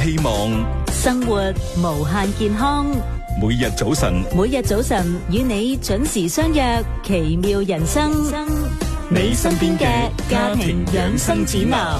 希望， 生活無限健康。 每日早晨與你準時相約，奇妙人生， 你身邊嘅家庭養生指南。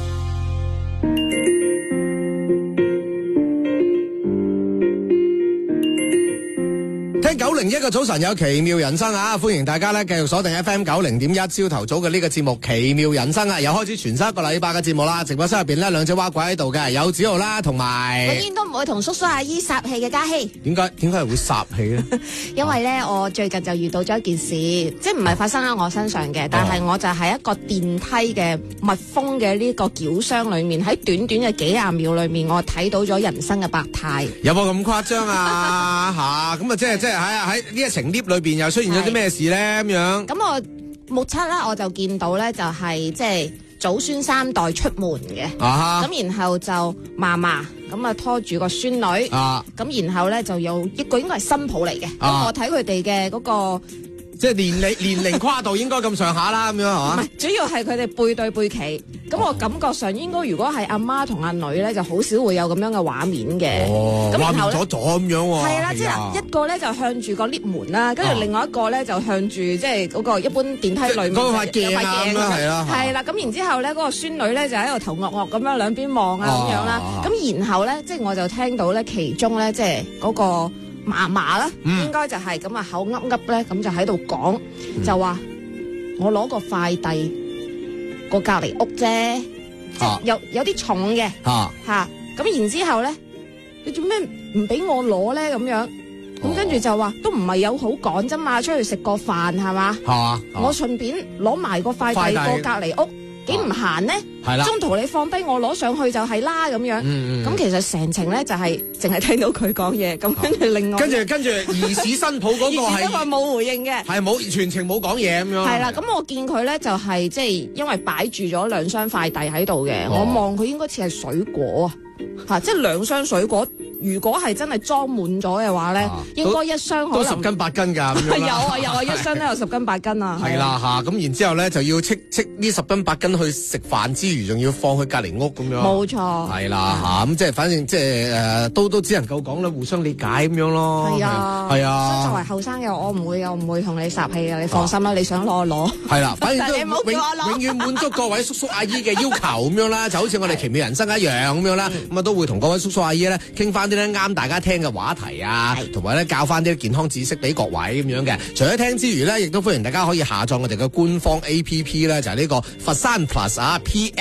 聽901個早晨有奇妙人生啊！歡迎大家咧繼續鎖定 FM 90.1朝頭早嘅呢個節目奇妙人生啊！又開始全新一個禮拜嘅節目啦！直播室入邊呢，兩隻蛙鬼喺度嘅，有子豪啦，同埋永遠都唔會同叔叔阿姨霎氣嘅嘉熙。 點解係會霎氣咧？ 因為咧，我最近就遇到咗一件事，即係唔係發生喺我身上嘅，但係我就喺一個電梯嘅密封嘅呢個轎廂裏面，喺短短嘅幾廿秒裏面，我睇到咗人生嘅百態。 有冇咁誇張啊？吓咁啊，即係喺呢一層 lift 裏邊又出現咗啲咩事咧？咁樣咁我目測啦，我就見到咧就係即係祖孫三代出門嘅，咁然後就嫲嫲咁啊拖住個孫女，咁然後咧就有一個應該係新抱嚟嘅，咁我睇佢哋嘅嗰個。 即係年齡跨度應該咁上下啦，咁樣係嘛？唔係， 主要係佢哋背對背企，咁我感覺上應該如果係阿媽同阿女咧，就好少會有咁樣嘅畫面嘅。咁然後咗咁樣喎。係啦，即係一個咧就向住個 lift 門啦，跟住另外一個咧就向住即係嗰個一般電梯裏面嗰塊鏡啊，係啦。係啦，咁然之後咧嗰個孫女咧就喺度頭惡惡咁樣兩邊望啊咁樣啦。咁然後咧即係我就聽到咧其中咧即係嗰個嫲嫲啦，應該就係咁啊口噏噏咧，咁就喺度講，就話我攞個快遞個隔離屋啫，即係有啲重嘅嚇，咁然之後咧，你做咩唔俾我攞咧咁樣？咁跟住就話都唔係有好趕啫嘛，出去食個飯係嘛？我順便攞埋個快遞個隔離屋。幾唔閒呢？係啦，中途你放低我攞上去就係啦咁樣。咁其實成程咧就係淨係聽到佢講嘢，咁跟住另外跟住兒子新抱嗰個係冇回應嘅，係冇全程冇講嘢咁樣。係啦，咁我見佢咧就係即係因為擺住咗兩箱快遞喺度嘅，我望佢應該似係水果啊，即係兩箱水果。如果係真係裝滿咗嘅話咧，應該一箱可能都10斤8斤㗎。有啊，一箱都有10斤8斤啊。係啦嚇，咁然之後咧就要斥呢10斤8斤去食飯之餘，仲要放去隔離屋咁樣。冇錯。係啦嚇，咁即係反正即係都只能夠講啦，互相理解咁樣咯。係啊。所以作為後生嘅我唔會同你霎氣嘅，你放心啦，你想攞攞。係啦，反正都永遠滿足各位叔叔阿姨嘅要求咁樣啦，就好似我哋奇妙人生一樣咁樣啦，咁啊都會同各位叔叔阿姨咧傾翻啲啱大家聽嘅話題啊，同埋咧教翻啲健康知識俾各位咁樣嘅。除咗聽之餘咧，亦都歡迎大家可以下載我哋嘅官方 A.P.P. 咧，就係呢個佛山 Plus 啊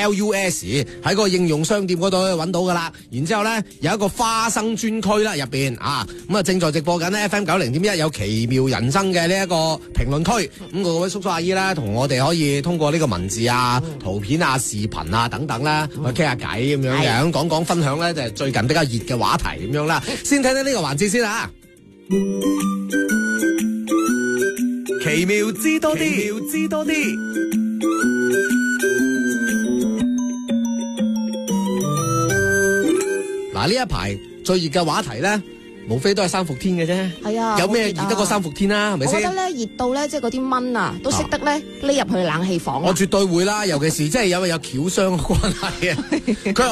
，Plus 喺個應用商店嗰度可以揾到噶啦。然之後咧有一個花生專區啦，入邊啊咁啊正在直播緊咧 FM 90.1有奇妙人生嘅呢一個評論區。咁各位叔叔阿姨咧，同我哋可以通過呢個文字啊、圖片啊、視頻啊等等啦，去傾下偈咁樣講分享咧，就係最近比較熱嘅話題咁樣啦。先睇睇呢個環節先啊！ 奇妙知多啲， 嗱，呢一排最熱嘅話題咧，無非都係三伏天嘅啫。係啊，有咩熱得過三伏天啊？係咪先？我覺得咧熱到咧，即係嗰啲蚊啊，都識得咧匿入去冷氣房。我絕對會啦，尤其是即係有翹傷嘅關係啊。佢